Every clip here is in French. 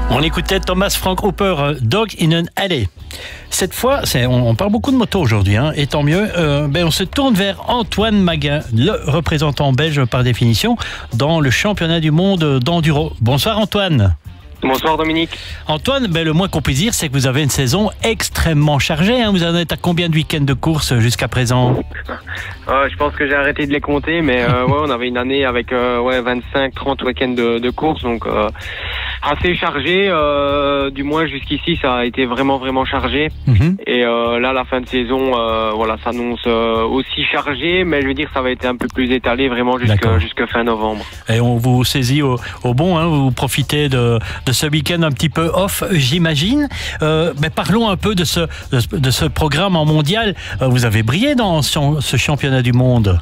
On écoutait Thomas Frank Hooper, Dog in an Alley. Cette fois, on parle beaucoup de moto aujourd'hui, et tant mieux. On se tourne vers Antoine Maguin, le représentant belge par définition, dans le championnat du monde d'enduro. Bonsoir Antoine. Bonsoir Dominique. Antoine, le moins qu'on puisse dire, c'est que vous avez une saison extrêmement chargée. Vous en êtes à combien de week-ends de course jusqu'à présent? Je pense que j'ai arrêté de les compter, mais on avait une année avec 25-30 week-ends de course, donc assez chargé. Du moins jusqu'ici, ça a été vraiment chargé. Et là, la fin de saison, s'annonce aussi chargé, mais je veux dire, ça va être un peu plus étalé vraiment jusqu'à fin novembre. Et on vous saisit au bon, vous profitez de ce week-end un petit peu off, j'imagine. Parlons un peu de ce programme en mondial. Vous avez brillé dans ce championnat du monde.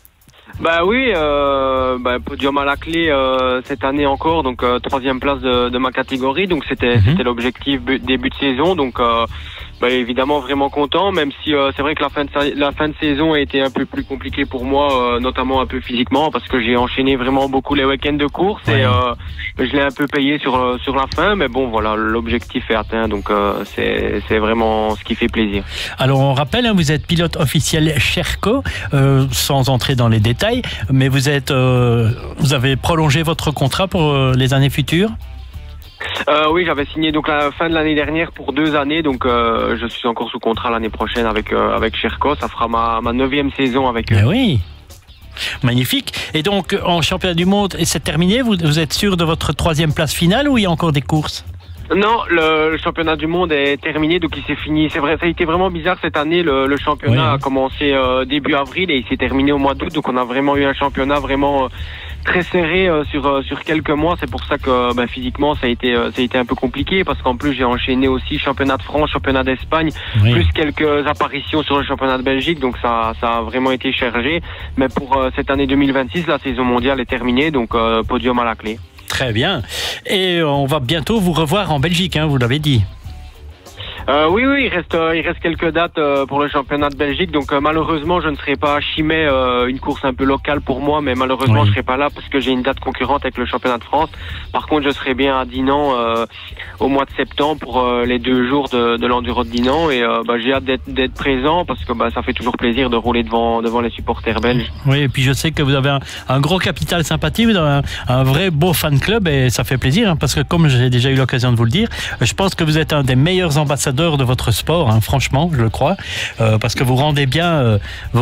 Podium à la clé cette année encore, donc 3e place de ma catégorie, donc c'était l'objectif début de saison, donc évidemment vraiment content, même si c'est vrai que la fin de saison a été un peu plus compliquée pour moi, notamment un peu physiquement, parce que j'ai enchaîné vraiment beaucoup les week-ends de course et je l'ai un peu payé sur la fin, mais bon voilà, l'objectif est atteint, donc c'est vraiment ce qui fait plaisir. Alors on rappelle, vous êtes pilote officiel Sherco, sans entrer dans les détails, mais vous avez prolongé votre contrat pour les années futures? Oui, j'avais signé donc la fin de l'année dernière pour 2 années, donc je suis encore sous contrat l'année prochaine avec Sherco. Ça fera ma 9e saison avec eux. Oui, magnifique. Et donc en championnat du monde, c'est terminé? Vous êtes sûr de votre 3e place finale ou il y a encore des courses? Non, le championnat du monde est terminé, donc il s'est fini. C'est vrai, ça a été vraiment bizarre cette année. Le championnat a commencé début avril et il s'est terminé au mois d'août, donc on a vraiment eu un championnat vraiment très serré sur quelques mois. C'est pour ça que physiquement ça a été un peu compliqué, parce qu'en plus j'ai enchaîné aussi championnat de France, championnat d'Espagne, plus quelques apparitions sur le championnat de Belgique, donc ça a vraiment été chargé. Mais pour cette année 2026, la saison mondiale est terminée, donc podium à la clé. Très bien. Et on va bientôt vous revoir en Belgique, vous l'avez dit. Oui, il reste quelques dates pour le championnat de Belgique, donc malheureusement je ne serai pas à Chimay, une course un peu locale pour moi, mais malheureusement je serai pas là parce que j'ai une date concurrente avec le championnat de France. Par contre, je serai bien à Dinan au mois de septembre pour les 2 jours de l'enduro de Dinan, et j'ai hâte d'être présent parce que ça fait toujours plaisir de rouler devant les supporters belges. Oui, et puis je sais que vous avez un gros capital sympathie, vous avez un vrai beau fan club, et ça fait plaisir, parce que comme j'ai déjà eu l'occasion de vous le dire, je pense que vous êtes un des meilleurs ambassadeurs de votre sport, franchement, je le crois, parce que vous rendez bien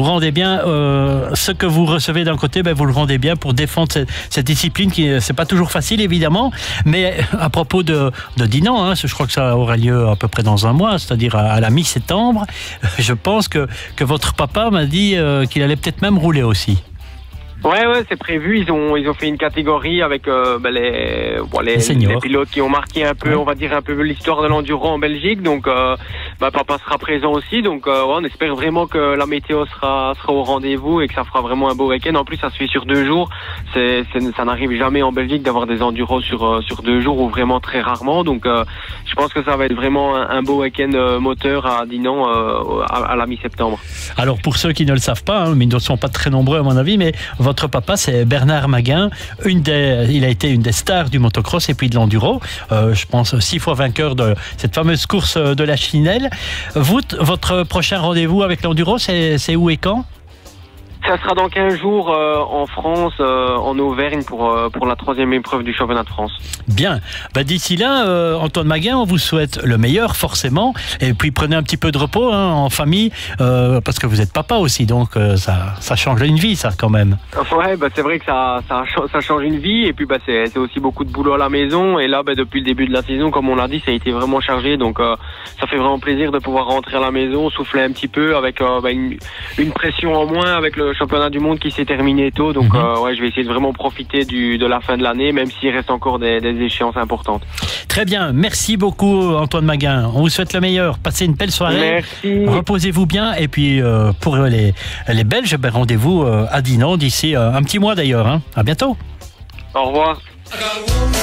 ce que vous recevez d'un côté, vous le rendez bien pour défendre cette discipline qui c'est pas toujours facile évidemment. Mais à propos de Dinan, je crois que ça aura lieu à peu près dans un mois, c'est-à-dire à la mi-septembre. Je pense que votre papa m'a dit qu'il allait peut-être même rouler aussi. Ouais, c'est prévu. Ils ont fait une catégorie avec les pilotes qui ont marqué un peu, on va dire un peu l'histoire de l'enduro en Belgique. Donc, papa sera présent aussi. Donc, on espère vraiment que la météo sera au rendez-vous et que ça fera vraiment un beau week-end. En plus, ça se fait sur 2 jours. Ça n'arrive jamais en Belgique d'avoir des enduros sur 2 jours, ou vraiment très rarement. Donc, je pense que ça va être vraiment un beau week-end moteur à Dinan à la mi-septembre. Alors, pour ceux qui ne le savent pas, mais ils ne sont pas très nombreux à mon avis, mais votre papa, c'est Bernard Maguin. Il a été une des stars du motocross et puis de l'enduro. Je pense 6 fois vainqueur de cette fameuse course de la Chinelle. Votre prochain rendez-vous avec l'enduro, c'est où et quand? Ça sera dans 15 jours en France, en Auvergne, pour la 3e épreuve du championnat de France. Bien. D'ici là, Antoine Maguin, on vous souhaite le meilleur, forcément. Et puis prenez un petit peu de repos en famille, parce que vous êtes papa aussi, donc ça change une vie, ça, quand même. Ouais, c'est vrai que ça change une vie. Et puis c'est aussi beaucoup de boulot à la maison. Et là, depuis le début de la saison, comme on l'a dit, ça a été vraiment chargé. Donc ça fait vraiment plaisir de pouvoir rentrer à la maison, souffler un petit peu avec une pression en moins avec le championnat du monde qui s'est terminé tôt, donc je vais essayer de vraiment profiter de la fin de l'année, même s'il reste encore des échéances importantes. Très bien, merci beaucoup Antoine Maguin, on vous souhaite le meilleur, passez une belle soirée. Merci. Reposez-vous bien, et puis pour les Belges, rendez-vous à Dinan d'ici un petit mois d'ailleurs. À bientôt. Au revoir.